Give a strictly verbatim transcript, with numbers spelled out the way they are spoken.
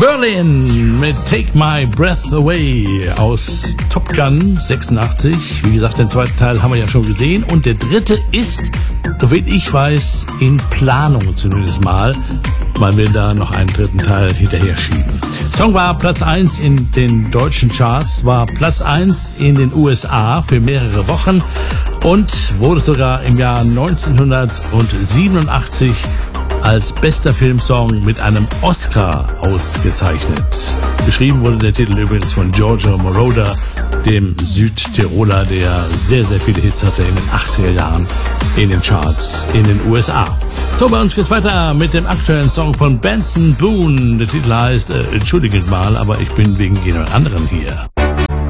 Berlin mit Take My Breath Away aus Top Gun sechsundachtzig. Wie gesagt, den zweiten Teil haben wir ja schon gesehen. Und der dritte ist, soweit ich weiß, in Planung zumindest mal. Man will da noch einen dritten Teil hinterher schieben. Song war Platz eins in den deutschen Charts, war Platz eins in den U S A für mehrere Wochen und wurde sogar im Jahr neunzehnhundertsiebenundachtzig als bester Filmsong mit einem Oscar ausgezeichnet. Geschrieben wurde der Titel übrigens von Giorgio Moroder, dem Südtiroler, der sehr, sehr viele Hits hatte in den achtziger Jahren in den Charts in den U S A. So, bei uns geht's weiter mit dem aktuellen Song von Benson Boone. Der Titel heißt, äh, entschuldigt mal, aber ich bin wegen jemand anderen hier.